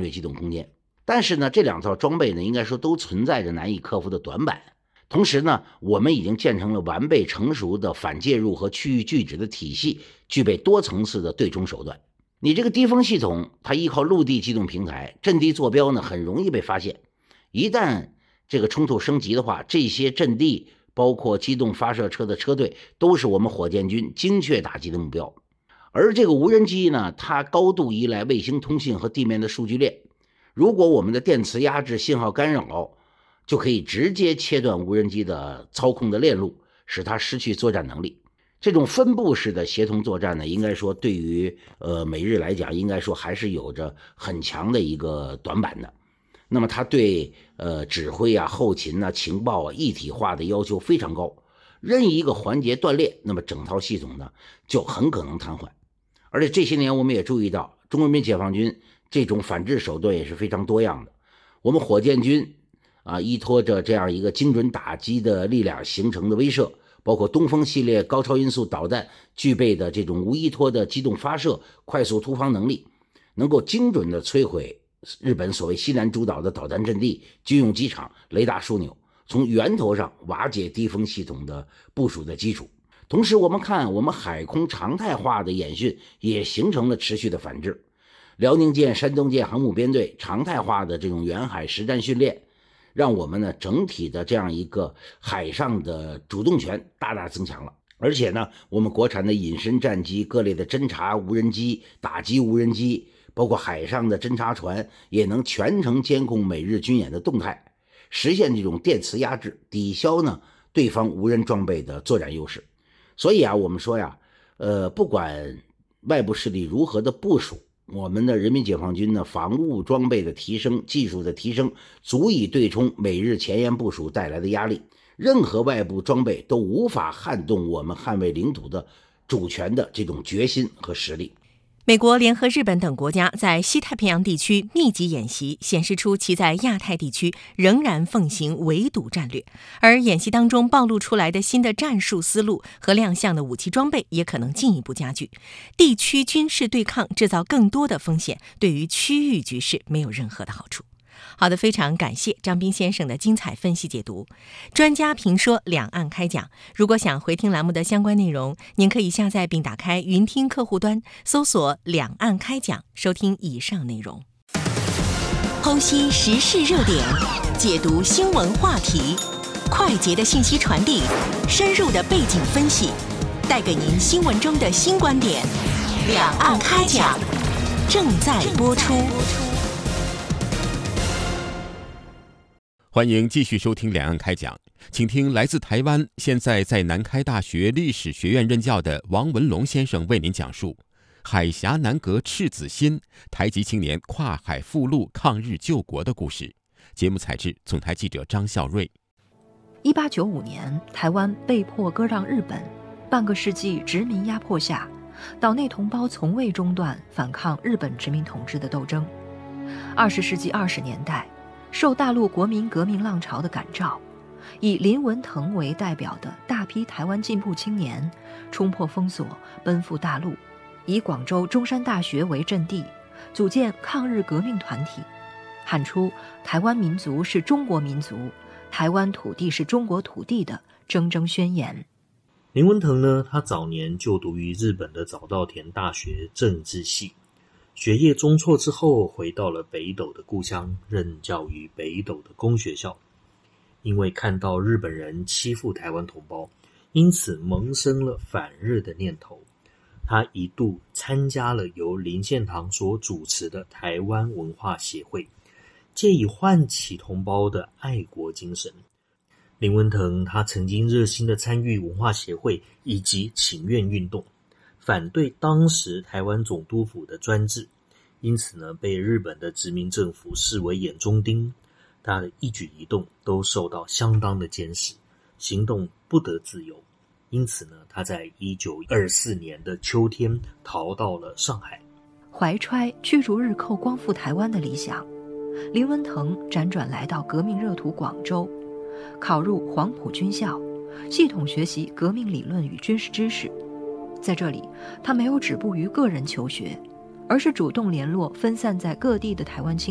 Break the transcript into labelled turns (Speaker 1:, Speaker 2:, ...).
Speaker 1: 略机动空间。但是呢，这两套装备呢，应该说都存在着难以克服的短板。同时呢，我们已经建成了完备成熟的反介入和区域拒止的体系，具备多层次的对冲手段。你这个低风系统，它依靠陆地机动平台，阵地坐标呢很容易被发现。一旦这个冲突升级的话，这些阵地包括机动发射车的车队，都是我们火箭军精确打击的目标。而这个无人机呢，它高度依赖卫星通信和地面的数据链。如果我们的电磁压制、信号干扰，就可以直接切断无人机的操控的链路，使它失去作战能力。这种分布式的协同作战呢，应该说对于美日来讲，应该说还是有着很强的一个短板的。那么它对指挥啊、后勤啊、情报啊一体化的要求非常高，任意一个环节断裂，那么整套系统呢就很可能瘫痪。而且这些年我们也注意到，中国人民解放军这种反制手段也是非常多样的。我们火箭军依托着这样一个精准打击的力量形成的威慑，包括东风系列高超音速导弹具备的这种无依托的机动发射、快速突防能力，能够精准的摧毁日本所谓西南诸岛的导弹阵地、军用机场、雷达枢纽，从源头上瓦解低风系统的部署的基础。同时我们看，我们海空常态化的演训也形成了持续的反制。辽宁舰、山东舰航母编队常态化的这种远海实战训练，让我们呢整体的这样一个海上的主动权大大增强了。而且呢，我们国产的隐身战机、各类的侦察无人机、打击无人机，包括海上的侦察船，也能全程监控美日军演的动态，实现这种电磁压制，抵消呢对方无人装备的作战优势。所以我们说不管外部势力如何的部署，我们的人民解放军呢防务装备的提升、技术的提升，足以对冲美日前沿部署带来的压力。任何外部装备都无法撼动我们捍卫领土的主权的这种决心和实力。
Speaker 2: 美国联合日本等国家在西太平洋地区密集演习，显示出其在亚太地区仍然奉行围堵战略，而演习当中暴露出来的新的战术思路和亮相的武器装备也可能进一步加剧地区军事对抗，制造更多的风险，对于区域局势没有任何的好处。好的，非常感谢张斌先生的精彩分析解读。专家评说，两岸开讲。如果想回听栏目的相关内容，您可以下载并打开云听客户端，搜索两岸开讲，收听以上内容。剖析时事热点，解读新闻话题，快捷的信息传递，深入的背景分析，带给您新闻中的新观点。两岸开讲正在播出。
Speaker 3: 欢迎继续收听两岸开讲，请听来自台湾，现在在南开大学历史学院任教的王文龙先生为您讲述海峡南阁赤子心，台籍青年跨海赴陆抗日救国的故事。节目采自总台记者张孝瑞。
Speaker 4: 1895年，台湾被迫割让日本，半个世纪殖民压迫下，岛内同胞从未中断反抗日本殖民统治的斗争。20世纪20年代，受大陆国民革命浪潮的感召，以林文腾为代表的大批台湾进步青年冲破封锁，奔赴大陆，以广州中山大学为阵地，组建抗日革命团体，喊出台湾民族是中国民族，台湾土地是中国土地的铮铮宣言。
Speaker 5: 林文腾呢，他早年就读于日本的早稻田大学政治系，学业中辍之后，回到了北斗的故乡，任教于北斗的公学校。因为看到日本人欺负台湾同胞，因此萌生了反日的念头。他一度参加了由林献堂所主持的台湾文化协会，借以唤起同胞的爱国精神。林文腾他曾经热心地参与文化协会以及请愿运动，反对当时台湾总督府的专制，因此呢，被日本的殖民政府视为眼中钉，他的一举一动都受到相当的监视，行动不得自由。因此呢，他在1924年的秋天逃到了上海。
Speaker 4: 怀揣驱逐日寇、光复台湾的理想，林文腾辗转来到革命热土广州，考入黄埔军校，系统学习革命理论与军事知识。在这里，他没有止步于个人求学，而是主动联络分散在各地的台湾青